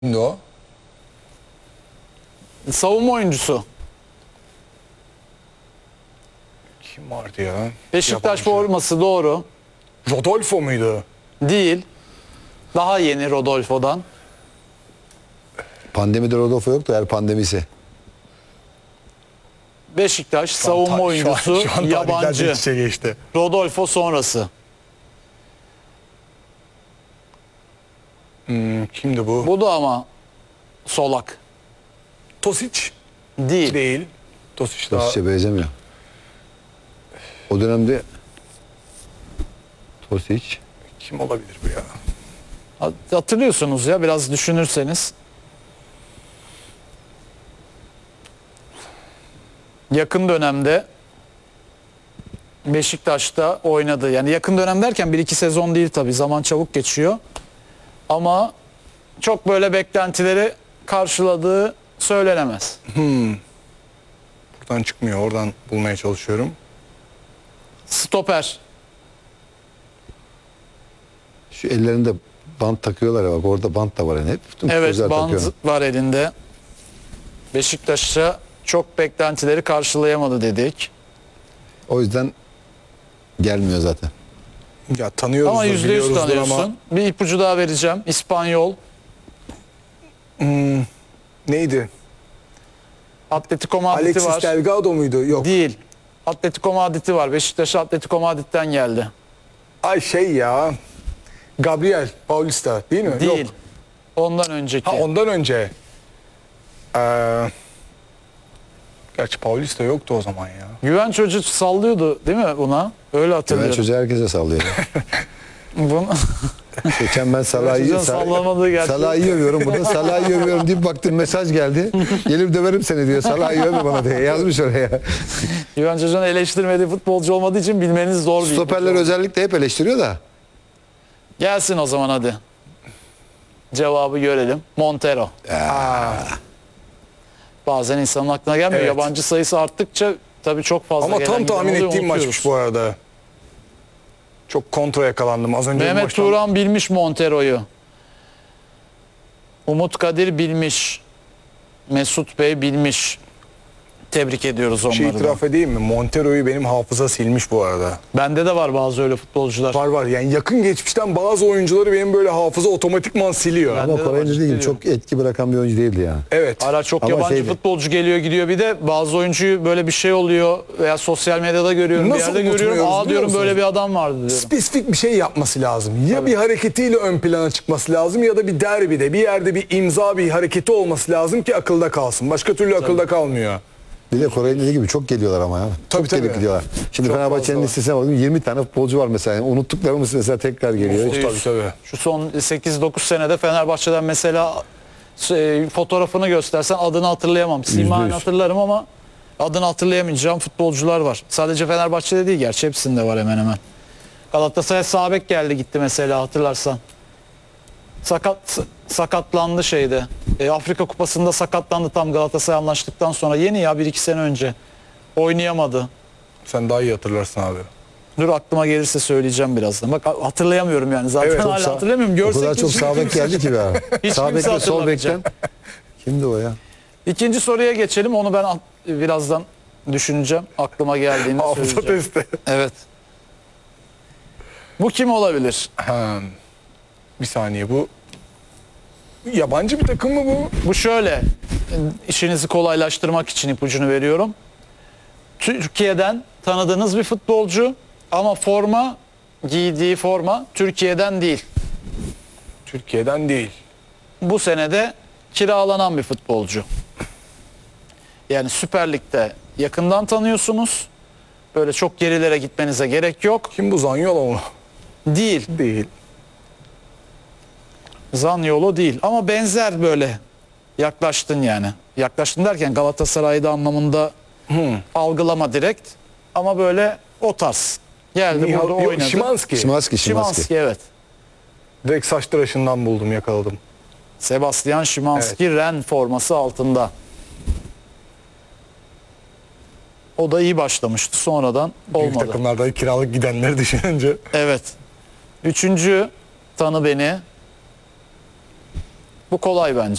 Kimdi o? Savunma oyuncusu. Kim vardı ya? Beşiktaş Yabancı. forması doğru. Rodolfo muydu? Değil. Daha yeni Rodolfo'dan. Pandemide Rodolfo yoktu eğer pandemisi. Beşiktaş savunma oyuncusu şu an yabancı. tarihler iç içe geçti. Rodolfo sonrası. Kimdi bu? Bu da ama solak. Tosic. Değil. Değil. Tosic daha... Tosic'e benzemiyor. O dönemde Tosic. Kim olabilir bu ya? Hatırlıyorsunuz ya biraz düşünürseniz. Yakın dönemde Beşiktaş'ta oynadı. Yani yakın dönem derken 1-2 sezon değil tabii. Zaman çabuk geçiyor. Ama çok böyle beklentileri karşıladığı söylenemez. Buradan çıkmıyor. Oradan bulmaya çalışıyorum. Stoper. Şu ellerinde bant takıyorlar ya bak orada bant da var yani hep. Bütün Evet, futbolcular band takıyor. var elinde. Beşiktaş'a çok beklentileri karşılayamadı dedik. O yüzden gelmiyor zaten. Ya tanıyoruz Ama da, %100 biliyoruzdur tanıyorsun. ama Bir ipucu daha vereceğim. İspanyol. neydi? Atletico Madrid'i Alexis var. Delgado muydu? Yok. Değil. Atletico Madrid'i var. Beşiktaş'a Atletico Madrid'den geldi. Ay şey ya. Gabriel Paulista değil mi? Değil. Yok. Ondan önceki. Ha ondan önce. Gerçi Paulista yoktu o zaman ya. Güven Çocuğu sallıyordu değil mi buna? Öyle Ben hatırlıyorum. çocuğu herkese sallıyor. Bunu... Geçen ben Çocuğun sallamadığı gerçek. Salah'ı övüyorum burada. Salah'ı övüyorum deyip baktım mesaj geldi. Gelip döverim seni diyor. Salah'ı övme bana diye yazmış oraya. Güven Çocuğu'nun eleştirmediği futbolcu olmadığı için bilmeniz zor bir Stoperler ipucu. özellikle hep eleştiriyor da. Gelsin o zaman hadi. Cevabı görelim. Montero. Bazen insanın aklına gelmiyor. Evet. Yabancı sayısı arttıkça tabii çok fazla Ama gelen tam giden tahmin oluyor, ettiğim unutuyoruz. maçmış bu arada. Çok kontra yakalandım. Az önce Mehmet maçtan... Turan bilmiş Montero'yu. Umut Kadir bilmiş. Mesut Bey bilmiş. Tebrik ediyoruz Bir şey onları da. itiraf edeyim mi? Montero'yu benim hafıza silmiş bu arada. Bende de var bazı öyle futbolcular. Var var yani yakın geçmişten bazı oyuncuları benim böyle hafıza otomatikman siliyor. Ben- Ama de Koray'ın var, dediği gibi ciddi çok etki bırakan bir oyuncu değildi yani. Evet. Ara çok Ama yabancı şeydi. futbolcu geliyor gidiyor, bir de bazı oyuncuyu böyle bir şey oluyor veya sosyal medyada görüyorum, bir Nasıl yerde görüyorum. unutmuyoruz Aa biliyor diyorum böyle musunuz? bir adam vardı diyorum. Spesifik bir şey yapması lazım. Ya bir hareketiyle ön plana çıkması lazım ya da bir derbide bir yerde bir imza bir hareketi olması lazım ki akılda kalsın. Başka türlü akılda kalmıyor. Bir de Koray'ın dediği gibi çok geliyorlar ama ya. Tabii, çok tabii. gelip gidiyorlar. Şimdi Çok Fenerbahçe'nin fazla. listesine bakıyorum 20 tane futbolcu var mesela. Yani unuttuklarımız mesela tekrar geliyor. Of, tabii tabii. Şu son 8-9 senede Fenerbahçe'den mesela fotoğrafını göstersen adını hatırlayamam. Simay'ını %100. hatırlarım ama adını hatırlayamayacağım futbolcular var. Sadece Fenerbahçe'de değil, gerçi hepsinde var hemen hemen. Galatasaray sağ bek geldi gitti mesela, hatırlarsan. Sakatlandı şeyde. Afrika Kupası'nda sakatlandı tam Galatasaray anlaştıktan sonra. Yeni ya, 1-2 sene önce. Oynayamadı. Sen daha iyi hatırlarsın abi. Dur aklıma gelirse söyleyeceğim birazdan. Bak hatırlayamıyorum yani zaten, Evet, hala hatırlamıyorum. O Görsek kadar çok hiç- sağ bek geldi ki be abi. Hiç Sağ kimse bekle sol hatırlamayacak. bekten. Kimdi o ya? İkinci soruya geçelim. Onu ben birazdan düşüneceğim. Aklıma geldiğinde Hafıza söyleyeceğim. testi. Evet. Bu kim olabilir? Ha, bir saniye bu yabancı bir takım mı bu? Bu şöyle. İşinizi kolaylaştırmak için ipucunu veriyorum. Türkiye'den tanıdığınız bir futbolcu ama giydiği forma Türkiye'den değil. Türkiye'den değil. Bu senede kiralanan bir futbolcu. Yani Süper Lig'de yakından tanıyorsunuz. Böyle çok gerilere gitmenize gerek yok. Kim bu, Zaniolo mu? Değil. Değil. Zaniolo değil ama benzer böyle yaklaştın yani. Yaklaştın derken Galatasaray'da anlamında algılama direkt, ama böyle o tarz. Geldi burada oynadı. Şimanski. Şimanski. Evet. Direkt saç tıraşından buldum, yakaladım. Sebastian Szymanski, Ren forması altında. O da iyi başlamıştı, sonradan Büyük olmadı. takımlarda kiralık gidenleri düşününce. Evet. Üçüncü tanı beni. Bu kolay bence.